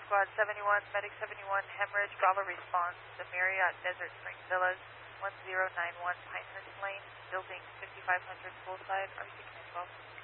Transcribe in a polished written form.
Squad 71, Medic 71, hemorrhage, Bravo response, the Marriott Desert Springs Villas, 1091 Pinehurst Lane, building 5500 poolside, RC 12.